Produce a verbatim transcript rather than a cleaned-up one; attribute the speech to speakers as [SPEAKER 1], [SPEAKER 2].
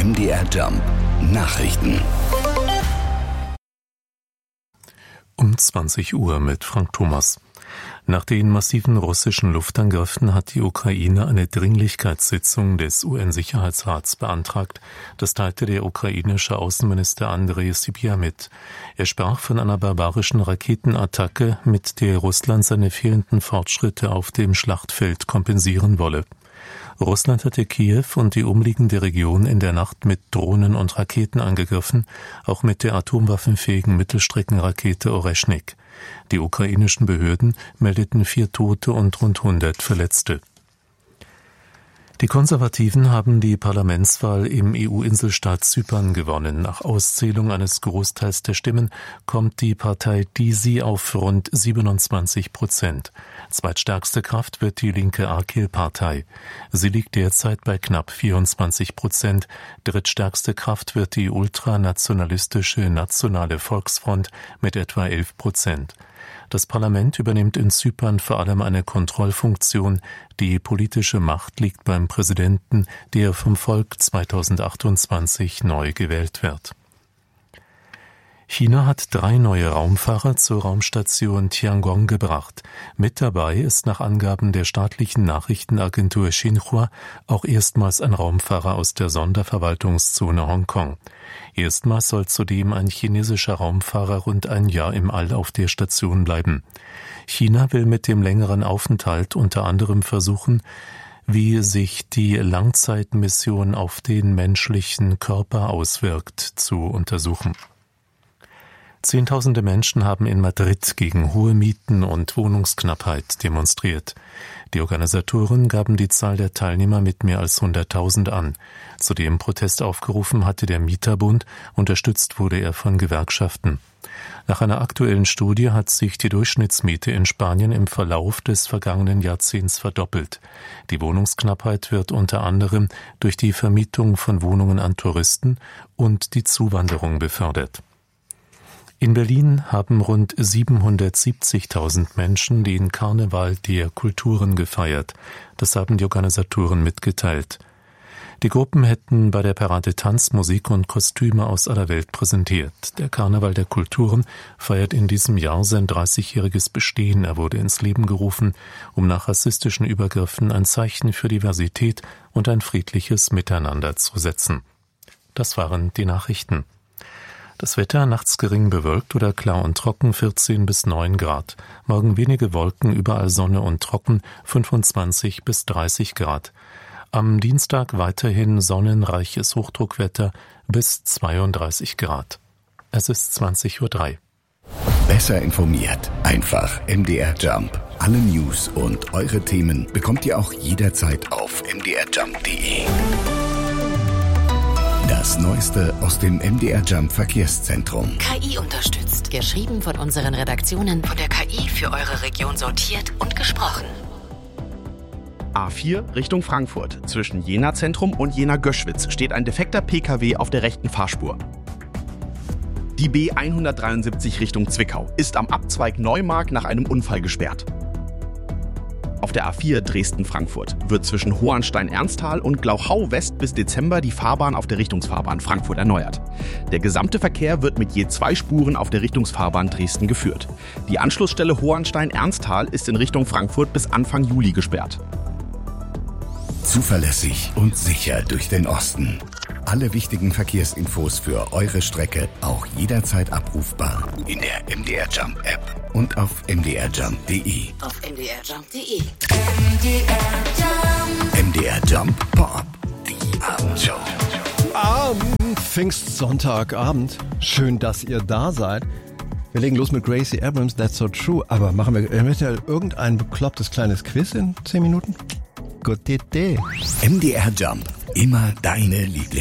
[SPEAKER 1] M D R Jump Nachrichten.
[SPEAKER 2] Um zwanzig Uhr mit Frank Thomas. Nach den massiven russischen Luftangriffen hat die Ukraine eine Dringlichkeitssitzung des U N-Sicherheitsrats beantragt. Das teilte der ukrainische Außenminister Andrej Sybiha mit. Er sprach von einer barbarischen Raketenattacke, mit der Russland seine fehlenden Fortschritte auf dem Schlachtfeld kompensieren wolle. Russland hatte Kiew und die umliegende Region in der Nacht mit Drohnen und Raketen angegriffen, auch mit der atomwaffenfähigen Mittelstreckenrakete Oreschnik. Die ukrainischen Behörden meldeten vier Tote und rund hundert Verletzte. Die Konservativen haben die Parlamentswahl im E U-Inselstaat Zypern gewonnen. Nach Auszählung eines Großteils der Stimmen kommt die Partei DİSİ auf rund siebenundzwanzig Prozent. Zweitstärkste Kraft wird die linke Akil-Partei. Sie liegt derzeit bei knapp vierundzwanzig Prozent. Drittstärkste Kraft wird die ultranationalistische Nationale Volksfront mit etwa elf Prozent. Das Parlament übernimmt in Zypern vor allem eine Kontrollfunktion. Die politische Macht liegt beim Präsidenten, der vom Volk zweitausendachtundzwanzig neu gewählt wird. China hat drei neue Raumfahrer zur Raumstation Tiangong gebracht. Mit dabei ist nach Angaben der staatlichen Nachrichtenagentur Xinhua auch erstmals ein Raumfahrer aus der Sonderverwaltungszone Hongkong. Erstmals soll zudem ein chinesischer Raumfahrer rund ein Jahr im All auf der Station bleiben. China will mit dem längeren Aufenthalt unter anderem versuchen, wie sich die Langzeitmission auf den menschlichen Körper auswirkt, zu untersuchen. Zehntausende Menschen haben in Madrid gegen hohe Mieten und Wohnungsknappheit demonstriert. Die Organisatoren gaben die Zahl der Teilnehmer mit mehr als hunderttausend an. Zu dem Protest aufgerufen hatte der Mieterbund, unterstützt wurde er von Gewerkschaften. Nach einer aktuellen Studie hat sich die Durchschnittsmiete in Spanien im Verlauf des vergangenen Jahrzehnts verdoppelt. Die Wohnungsknappheit wird unter anderem durch die Vermietung von Wohnungen an Touristen und die Zuwanderung befördert. In Berlin haben rund siebenhundertsiebzigtausend Menschen den Karneval der Kulturen gefeiert. Das haben die Organisatoren mitgeteilt. Die Gruppen hätten bei der Parade Tanz, Musik und Kostüme aus aller Welt präsentiert. Der Karneval der Kulturen feiert in diesem Jahr sein dreißigjähriges Bestehen. Er wurde ins Leben gerufen, um nach rassistischen Übergriffen ein Zeichen für Diversität und ein friedliches Miteinander zu setzen. Das waren die Nachrichten. Das Wetter nachts gering bewölkt oder klar und trocken, vierzehn bis neun Grad. Morgen wenige Wolken, überall Sonne und trocken, fünfundzwanzig bis dreißig Grad. Am Dienstag weiterhin sonnenreiches Hochdruckwetter bis zweiunddreißig Grad. Es ist zwanzig Uhr drei.
[SPEAKER 1] Besser informiert. Einfach M D R Jump. Alle News und eure Themen bekommt ihr auch jederzeit auf m d r jump punkt d e. Das Neueste aus dem M D R Jump Verkehrszentrum.
[SPEAKER 3] K I unterstützt. Geschrieben von unseren Redaktionen, von der K I für eure Region sortiert und gesprochen.
[SPEAKER 4] A vier Richtung Frankfurt. Zwischen Jena Zentrum und Jena Göschwitz steht ein defekter P K W auf der rechten Fahrspur. Die B hundertdreiundsiebzig Richtung Zwickau ist am Abzweig Neumark nach einem Unfall gesperrt. Auf der A vier Dresden-Frankfurt wird zwischen Hohenstein-Ernsthal und Glauchau West bis Dezember die Fahrbahn auf der Richtungsfahrbahn Frankfurt erneuert. Der gesamte Verkehr wird mit je zwei Spuren auf der Richtungsfahrbahn Dresden geführt. Die Anschlussstelle Hohenstein-Ernsthal ist in Richtung Frankfurt bis Anfang Juli gesperrt.
[SPEAKER 1] Zuverlässig und sicher durch den Osten. Alle wichtigen Verkehrsinfos für eure Strecke auch jederzeit abrufbar in der M D R Jump App und auf m d r jump punkt d e.
[SPEAKER 3] Auf m d r jump punkt d e.
[SPEAKER 1] M D R Jump. M D R Jump Pop. Die Abendshow.
[SPEAKER 5] Am Pfingstsonntagabend. Schön, dass ihr da seid. Wir legen los mit Gracie Abrams, That's So True. Aber machen wir eventuell irgendein beklopptes kleines Quiz in zehn Minuten? Gute Idee.
[SPEAKER 1] M D R Jump. Immer deine Lieblings.